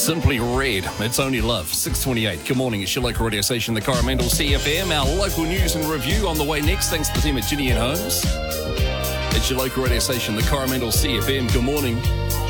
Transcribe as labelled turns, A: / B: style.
A: Simply Red. It's only love. 6:28. Good morning. It's your local radio station, the Coromandel CFM. Our local news and review on the way next. Thanks to the team at Ginny and Holmes. It's your local radio station, the Coromandel CFM. Good morning.